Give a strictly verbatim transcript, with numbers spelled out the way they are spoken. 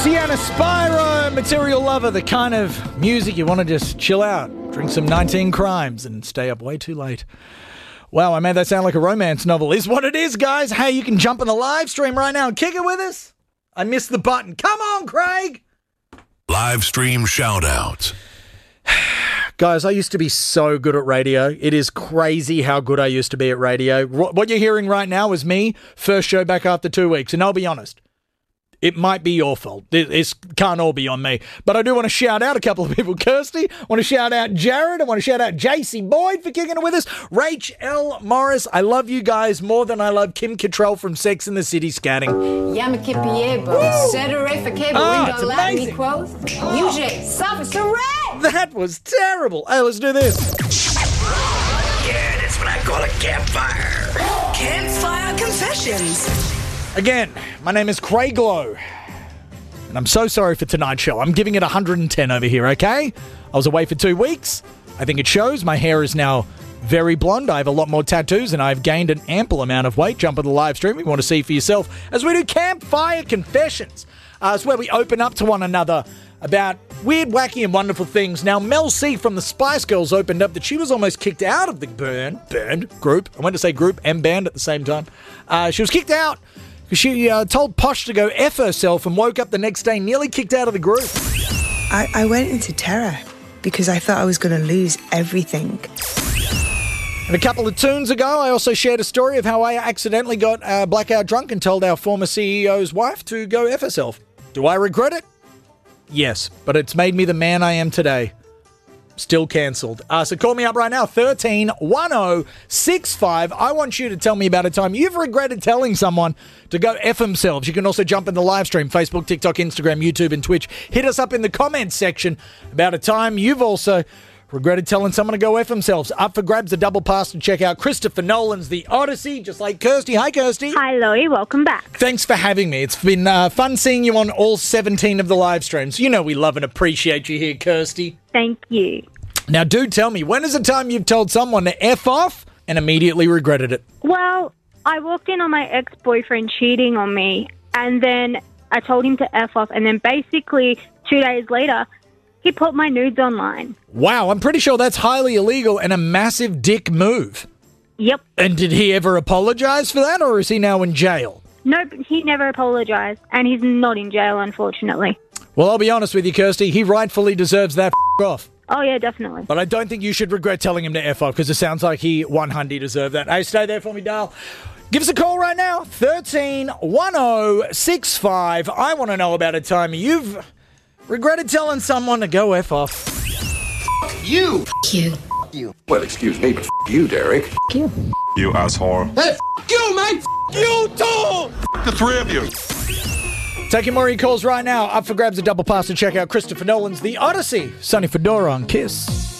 Sienna Spyro, Material Lover, the kind of music you want to just chill out, drink some nineteen crimes and stay up way too late. Wow, I made that sound like a romance novel. Is what it is, guys. Hey, you can jump in the live stream right now and kick it with us. I missed the button. Come on, Craig. Live stream shout out. Guys, I used to be so good at radio. It is crazy how good I used to be at radio. What you're hearing right now is me, first show back after two weeks. And I'll be honest, it might be your fault. It it's, can't all be on me. But I do want to shout out a couple of people. Kirsty, I want to shout out Jared. I want to shout out J C Boyd for kicking it with us. Rach L. Morris, I love you guys more than I love Kim Cattrall from Sex and the City scatting. Yama kipiebo, serere fakebo, window lagni quoth, uje, suffer, surrey! That was terrible. Hey, let's do this. Yeah, that's what I call a campfire. Campfire Confessions. Again, my name is Craig Lowe, and I'm so sorry for tonight's show. I'm giving it one hundred ten over here, okay? I was away for two weeks. I think it shows. My hair is now very blonde. I have a lot more tattoos, and I've gained an ample amount of weight. Jump on the live stream if you want to see for yourself as we do Campfire Confessions. Uh, it's where we open up to one another about weird, wacky, and wonderful things. Now, Mel C from the Spice Girls opened up that she was almost kicked out of the band, band group. I went to say group and band at the same time. Uh, she was kicked out. She uh, told Posh to go F herself and woke up the next day nearly kicked out of the group. I, I went into terror because I thought I was going to lose everything. And a couple of tunes ago, I also shared a story of how I accidentally got uh, blackout drunk and told our former C E O's wife to go F herself. Do I regret it? Yes, but it's made me the man I am today. Still cancelled. Uh, so call me up right now, thirteen one oh six five. I want you to tell me about a time you've regretted telling someone to go F themselves. You can also jump in the live stream, Facebook, TikTok, Instagram, YouTube, and Twitch. Hit us up in the comments section about a time you've also regretted telling someone to go F themselves. Up for grabs, a double pass to check out Christopher Nolan's The Odyssey, just like Kirsty. Hi, Kirsty. Hi, Loie. Welcome back. Thanks for having me. It's been uh, fun seeing you on all seventeen of the live streams. You know we love and appreciate you here, Kirsty. Thank you. Now, do tell me, when is the time you've told someone to F off and immediately regretted it? Well, I walked in on my ex-boyfriend cheating on me, and then I told him to F off, and then basically two days later, he put my nudes online. Wow, I'm pretty sure that's highly illegal and a massive dick move. Yep. And did he ever apologize for that, or is he now in jail? Nope, he never apologized, and he's not in jail, unfortunately. Well, I'll be honest with you, Kirsty, he rightfully deserves that f*** off. Oh, yeah, definitely. But I don't think you should regret telling him to F off, because it sounds like he one hundred deserved that. Hey, stay there for me, Dale. Give us a call right now, thirteen one oh six five. I want to know about a time you've regretted telling someone to go F off. You. You. You. Well, excuse me, but you, Derek. You. You asshole. Hey, you, mate. You too! The three of you. Taking more of your calls right now. Up for grabs, a double pass to check out Christopher Nolan's The Odyssey. Sonny Fedora on Kiss.